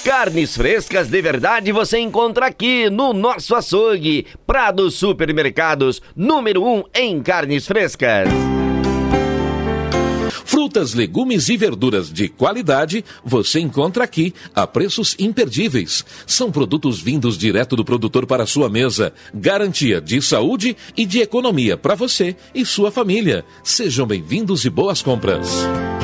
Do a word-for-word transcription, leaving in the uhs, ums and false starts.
Carnes frescas de verdade você encontra aqui no nosso açougue. Prado Supermercados, número um em carnes frescas. Frutas, legumes e verduras de qualidade você encontra aqui a preços imperdíveis. São produtos vindos direto do produtor para a sua mesa. Garantia de saúde e de economia para você e sua família. Sejam bem-vindos e boas compras.